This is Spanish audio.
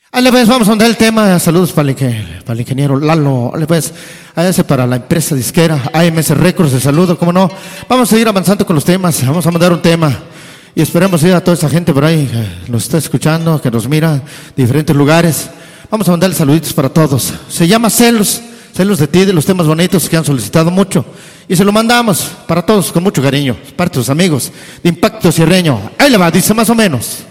Ahí pues, vamos a mandar el tema. Saludos para el ingeniero Lalo. Pues, a ese para la empresa disquera AMS Records, de saludo, cómo no. Vamos a seguir avanzando con los temas. Vamos a mandar un tema y esperemos ir a toda esa gente por ahí que nos está escuchando, que nos mira de diferentes lugares. Vamos a mandarle saluditos para todos. Se llama Celos de ti, de los temas bonitos que han solicitado mucho. Y se lo mandamos para todos con mucho cariño, para tus amigos de Impacto Sierreño. Ahí le va, dice más o menos.